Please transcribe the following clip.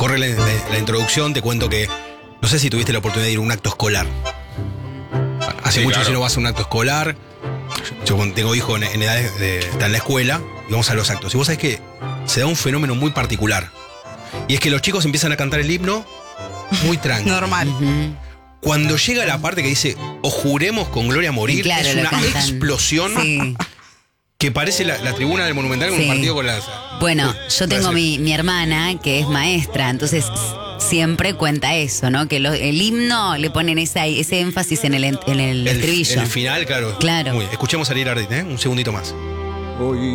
corre la introducción, te cuento que no sé si tuviste la oportunidad de ir a un acto escolar. Hace mucho que no vas a un acto escolar. Yo tengo hijos en edad de estar en la escuela y vamos a los actos. Y vos sabés que se da un fenómeno muy particular. Y es que los chicos empiezan a cantar el himno muy tranquilo. Normal. Cuando llega la parte que dice, o juremos con gloria a morir, claro, es una explosión Sí. que parece la tribuna del Monumental con un partido con las... Bueno, yo tengo mi hermana que es maestra, entonces siempre cuenta eso, ¿no? Que el himno le ponen ese énfasis en el estribillo. El final, claro. Claro. Escuchemos a Ariel Ardit, un segundito más.